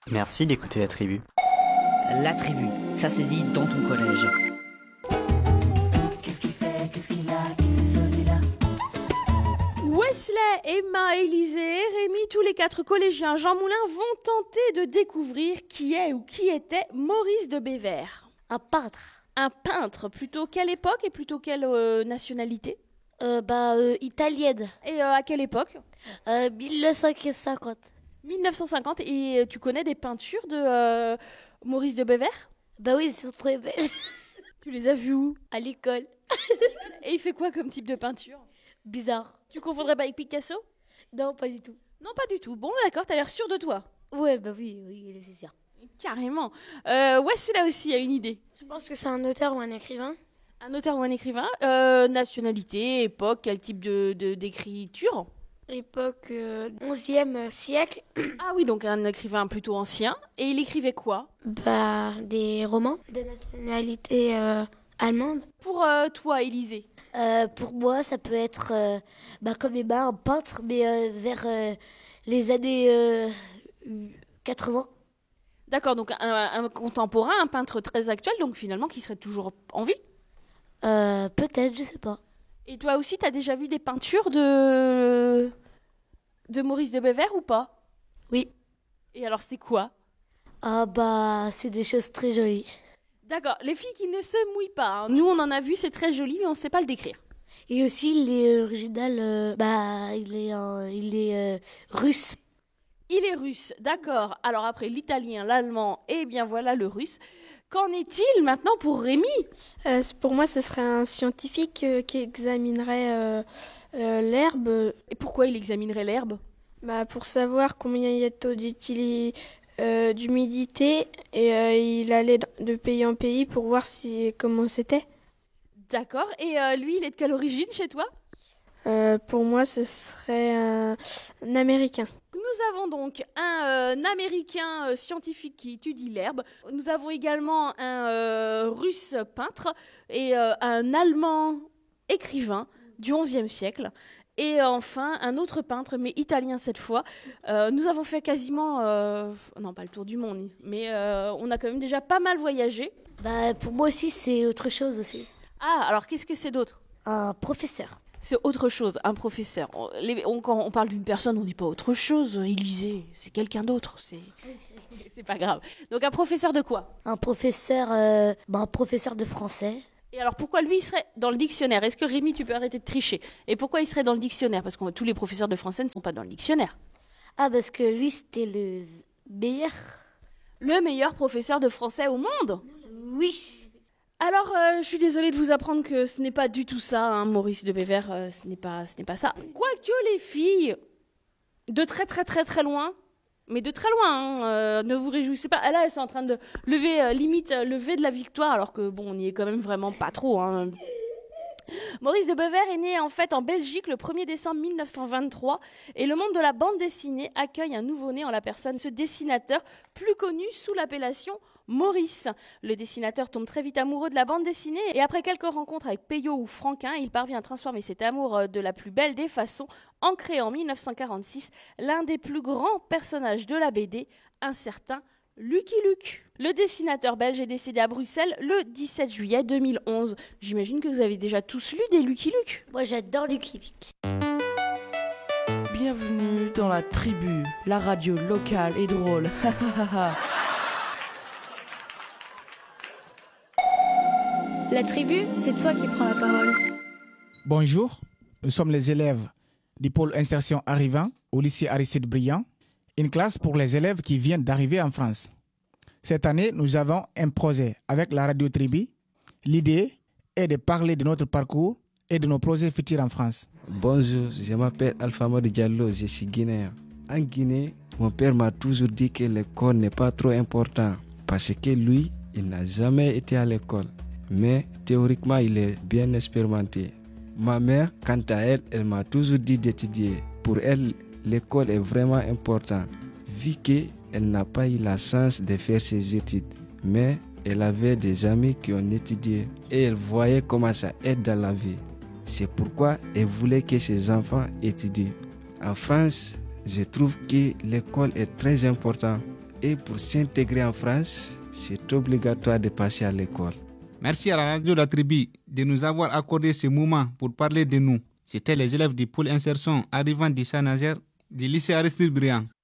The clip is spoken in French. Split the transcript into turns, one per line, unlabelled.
Merci d'écouter la tribu.
La tribu, ça c'est dit dans ton collège.
Qu'est-ce qu'il fait? Qu'est-ce qu'il a? Qui c'est celui-là?
Wesley, Emma, Élisée et Rémi, tous les 4 collégiens Jean Moulin vont tenter de découvrir qui est ou qui était Maurice de Bévert.
Un peintre.
Un peintre, plutôt quelle époque et plutôt quelle nationalité?
Italienne.
Et à quelle époque?
1950.
1950. Et tu connais des peintures de Maurice de Bévert?
Bah oui, c'est très belle.
Tu les as vues où?
À l'école.
Et il fait quoi comme type de peinture?
Bizarre.
Tu confondrais pas avec Picasso?
Non, pas du tout.
Non, pas du tout. Bon, d'accord, t'as l'air sûr de toi.
Ouais, bah oui, c'est sûr.
Carrément. Wesley aussi a une idée.
Je pense que c'est un auteur ou un écrivain.
Un auteur ou un écrivain, nationalité, époque, quel type d'écriture?
Époque 11e siècle.
Ah oui, donc un écrivain plutôt ancien. Et il écrivait quoi?
Bah, des romans de nationalité allemande.
Pour toi, Élisée?
Pour moi, ça peut être comme Emma, un peintre, mais vers les années 80.
D'accord, donc un contemporain, un peintre très actuel, donc finalement qui serait toujours en vie?
Peut-être, je sais pas.
Et toi aussi, t'as déjà vu des peintures de Maurice de Bévert ou pas?
Oui.
Et alors, c'est quoi?
Ah bah, c'est des choses très jolies.
D'accord, les filles qui ne se mouillent pas, hein. Nous, on en a vu, c'est très joli, mais on ne sait pas le décrire.
Et aussi, il est original, il est russe.
Il est russe, d'accord. Alors après l'italien, l'allemand et bien voilà le russe. Qu'en est-il maintenant pour Rémi?
Pour moi, ce serait un scientifique qui examinerait l'herbe.
Et pourquoi il examinerait l'herbe?
Bah, pour savoir combien il y a de taux d'humidité et il allait de pays en pays pour voir comment c'était.
D'accord. Et lui, il est de quelle origine chez toi?
Pour moi, ce serait un Américain.
Nous avons donc un Américain scientifique qui étudie l'herbe. Nous avons également un Russe peintre et un Allemand écrivain du XIe siècle. Et enfin, un autre peintre, mais italien cette fois. Nous avons fait quasiment, non pas le tour du monde, mais on a quand même déjà pas mal voyagé.
Bah, pour moi aussi, c'est autre chose aussi.
Ah, alors qu'est-ce que c'est d'autre?
Un professeur.
C'est autre chose, un professeur. Quand on parle d'une personne, on dit pas autre chose. Élisée, c'est quelqu'un d'autre. C'est pas grave. Donc un professeur de quoi?
Un professeur de français.
Et alors pourquoi lui il serait dans le dictionnaire? Est-ce que Rémi, tu peux arrêter de tricher? Et pourquoi il serait dans le dictionnaire? Parce que tous les professeurs de français ne sont pas dans le dictionnaire.
Ah, parce que lui, c'était le meilleur.
Le meilleur professeur de français au monde?
Oui.
Alors, je suis désolée de vous apprendre que ce n'est pas du tout ça, hein, Maurice de Bévert, ce n'est pas ça. Quoique les filles, de très très très très loin, mais de très loin, hein, ne vous réjouissez pas. Là, elles sont en train de lever, lever de la victoire, alors que bon, on n'y est quand même vraiment pas trop, hein. Maurice de Bévert est né en fait en Belgique le 1er décembre 1923 et le monde de la bande dessinée accueille un nouveau-né en la personne de ce dessinateur plus connu sous l'appellation Maurice. Le dessinateur tombe très vite amoureux de la bande dessinée et après quelques rencontres avec Peyo ou Franquin, il parvient à transformer cet amour de la plus belle des façons en créant en 1946 l'un des plus grands personnages de la BD, un certain Lucky Luke. Le dessinateur belge est décédé à Bruxelles le 17 juillet 2011. J'imagine que vous avez déjà tous lu des Lucky Luke.
Moi, j'adore Lucky Luke.
Bienvenue dans la tribu, la radio locale et drôle.
La tribu, c'est toi qui prends la parole.
Bonjour, nous sommes les élèves du pôle insertion arrivant au lycée Aristide Briand, une classe pour les élèves qui viennent d'arriver en France. Cette année, nous avons un projet avec la radio Tribu. L'idée est de parler de notre parcours et de nos projets futurs en France.
Bonjour, je m'appelle Alphamadu Diallo, je suis guinéen. En Guinée, mon père m'a toujours dit que l'école n'est pas trop important parce que lui, il n'a jamais été à l'école. Mais théoriquement, il est bien expérimenté. Ma mère, quant à elle, elle m'a toujours dit d'étudier. Pour elle, l'école est vraiment importante, vu qu'elle n'a pas eu la chance de faire ses études. Mais elle avait des amis qui ont étudié et elle voyait comment ça aide dans la vie. C'est pourquoi elle voulait que ses enfants étudient. En France, je trouve que l'école est très importante Et pour s'intégrer en France, c'est obligatoire de passer à l'école.
Merci à la radio La Tribu de nous avoir accordé ce moment pour parler de nous. C'était les élèves du pôle insertion arrivant du Saint-Nazaire du lycée Aristide Briand.